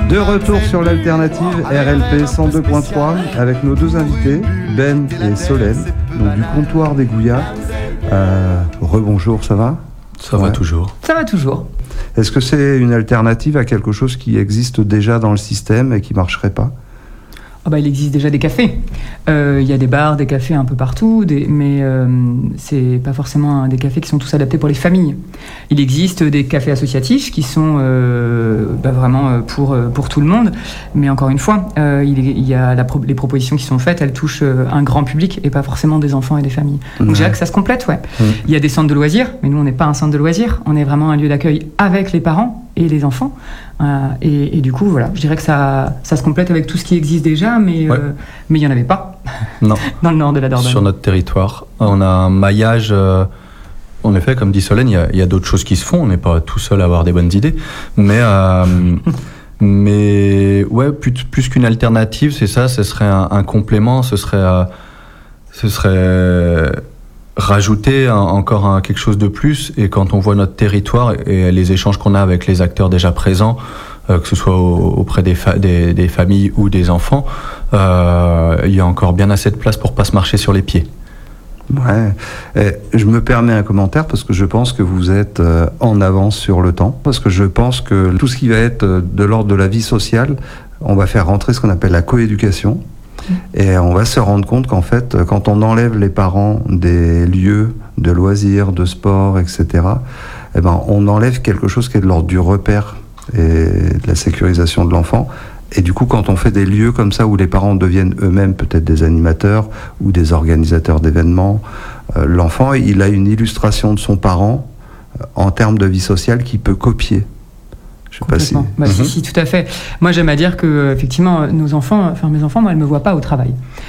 De retour sur l'alternative RLP 102.3 avec nos deux invités, Ben et Solène, donc du comptoir des Gouillas. Rebonjour, ça va ? Ça va toujours. Ça va toujours. Est-ce que c'est une alternative à quelque chose qui existe déjà dans le système et qui ne marcherait pas ? Il existe déjà des cafés. Il y a des bars, des cafés un peu partout, mais c'est pas forcément des cafés qui sont tous adaptés pour les familles. Il existe des cafés associatifs qui sont vraiment pour tout le monde, mais encore une fois, il y a les propositions qui sont faites, elles touchent un grand public et pas forcément des enfants et des familles. Donc je dirais que ça se complète, ouais. Il y a des centres de loisirs, mais nous on n'est pas un centre de loisirs, on est vraiment un lieu d'accueil avec les parents et les enfants. Et du coup, voilà, je dirais que ça se complète avec tout ce qui existe déjà, mais il n'y en avait pas non. dans le nord de la Dordogne. Sur notre territoire, on a un maillage. En effet, comme dit Solène, il y a d'autres choses qui se font. On n'est pas tout seul à avoir des bonnes idées, mais ouais, plus qu'une alternative, c'est ça. Ce serait un complément. Ce serait rajouter encore quelque chose de plus. Et quand on voit notre territoire et les échanges qu'on a avec les acteurs déjà présents, que ce soit auprès des familles ou des enfants, il y a encore bien assez de place pour pas se marcher sur les pieds. Ouais. Je me permets un commentaire parce que je pense que vous êtes en avance sur le temps, parce que je pense que tout ce qui va être de l'ordre de la vie sociale, on va faire rentrer ce qu'on appelle la coéducation. Et on va se rendre compte qu'en fait, quand on enlève les parents des lieux de loisirs, de sport, etc., on enlève quelque chose qui est de l'ordre du repère et de la sécurisation de l'enfant. Et du coup, quand on fait des lieux comme ça où les parents deviennent eux-mêmes peut-être des animateurs ou des organisateurs d'événements, l'enfant, il a une illustration de son parent en termes de vie sociale qu'il peut copier. Je sais pas si... Si, tout à fait. Moi, j'aime à dire que, effectivement, mes enfants, moi, elles me voient pas au travail.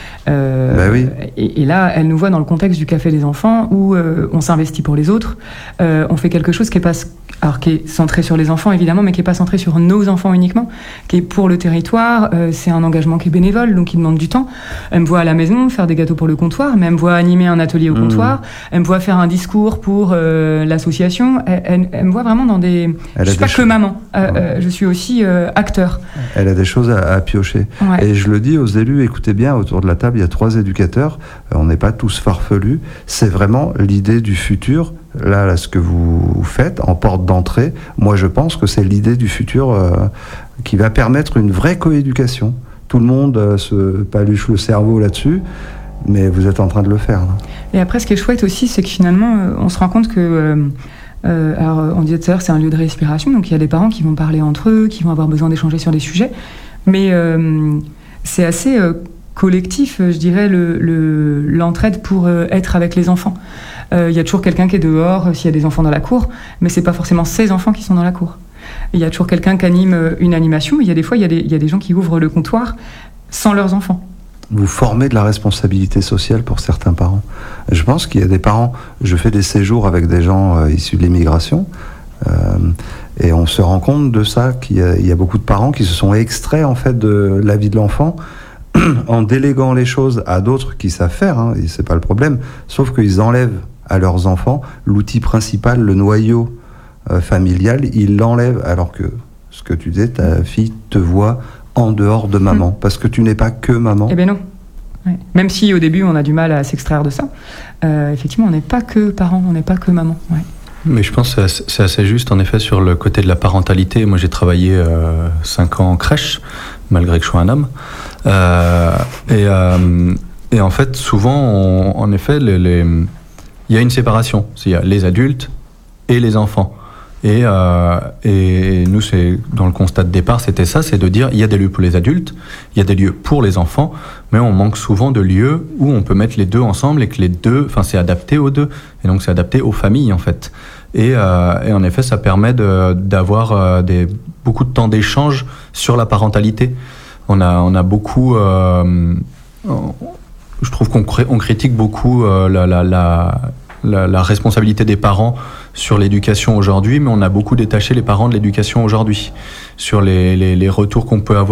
Oui. Et là, elles nous voient dans le contexte du café des enfants où on s'investit pour les autres. On fait quelque chose qui est centré sur les enfants, évidemment, mais qui est pas centré sur nos enfants uniquement, qui est pour le territoire. C'est un engagement qui est bénévole, donc qui demande du temps. Elles me voient à la maison faire des gâteaux pour le comptoir, mais elles me voient animer un atelier au comptoir. Elles me voient faire un discours pour l'association. Elles me voient vraiment dans des... Je suis pas que maman. Je suis aussi acteur. Elle a des choses à piocher. Ouais. Et je le dis aux élus, écoutez bien, autour de la table, il y a 3 éducateurs. On n'est pas tous farfelus. C'est vraiment l'idée du futur. Là, ce que vous faites en porte d'entrée, moi je pense que c'est l'idée du futur qui va permettre une vraie coéducation. Tout le monde se paluche le cerveau là-dessus, mais vous êtes en train de le faire. Là. Et après, ce qui est chouette aussi, c'est que finalement, on se rend compte que... alors, on disait tout à l'heure, c'est un lieu de respiration, donc il y a des parents qui vont parler entre eux, qui vont avoir besoin d'échanger sur des sujets, mais c'est assez collectif, je dirais, l'entraide pour être avec les enfants. Il y a toujours quelqu'un qui est dehors s'il y a des enfants dans la cour, mais c'est pas forcément ces enfants qui sont dans la cour. Il y a toujours quelqu'un qui anime une animation, il y a des fois, il y a des gens qui ouvrent le comptoir sans leurs enfants. Vous formez de la responsabilité sociale pour certains parents. Je pense qu'il y a des parents, je fais des séjours avec des gens issus de l'immigration, et on se rend compte de ça, qu'il y a beaucoup de parents qui se sont extraits en fait de la vie de l'enfant en déléguant les choses à d'autres qui savent faire, et c'est pas le problème, sauf qu'ils enlèvent à leurs enfants l'outil principal, le noyau familial, ils l'enlèvent, alors que ce que tu disais, ta fille te voit en dehors de maman, parce que tu n'es pas que maman. Eh bien non. Ouais. Même si au début on a du mal à s'extraire de ça, effectivement on n'est pas que parents, on n'est pas que maman. Ouais. Mais je pense que c'est assez juste en effet sur le côté de la parentalité. Moi j'ai travaillé 5 ans en crèche, malgré que je sois un homme. Et en fait souvent, en effet, il y a une séparation. Il y a les adultes et les enfants. Et nous, c'est dans le constat de départ, c'était ça, c'est de dire il y a des lieux pour les adultes, il y a des lieux pour les enfants, mais on manque souvent de lieux où on peut mettre les deux ensemble et que les deux, enfin c'est adapté aux deux, et donc c'est adapté aux familles en fait. Et en effet, ça permet d'avoir beaucoup de temps d'échange sur la parentalité. On a beaucoup, je trouve qu'on critique beaucoup la responsabilité des parents sur l'éducation aujourd'hui, mais on a beaucoup détaché les parents de l'éducation aujourd'hui, sur les retours qu'on peut avoir